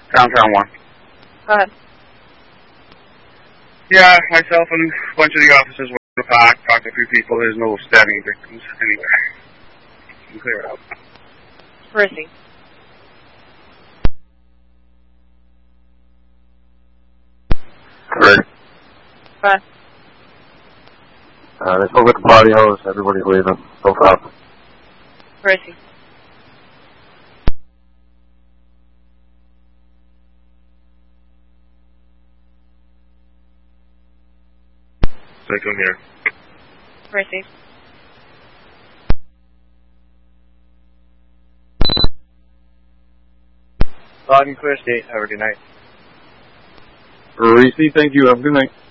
Downtown 1. Go ahead. Yeah, myself and a bunch of the officers went to the park, talked to a few people. There's no stabbing victims anywhere. You can clear it out. Where is he? Great. Go ahead. They spoke at the party house. Everybody's leaving. So far. Where is he? Take him here. Where is he? Loud and clear, State. Have a good night. Reese, thank you. Have a good night.